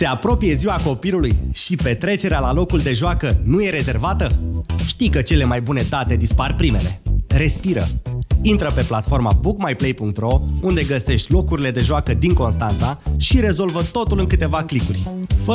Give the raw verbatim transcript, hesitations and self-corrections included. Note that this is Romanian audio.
Se apropie ziua copilului și petrecerea la locul de joacă nu e rezervată? Știi că cele mai bune date dispar primele. Respiră! Intră pe platforma book my play punct ro, unde găsești locurile de joacă din Constanța și rezolvă totul în câteva clicuri. Fă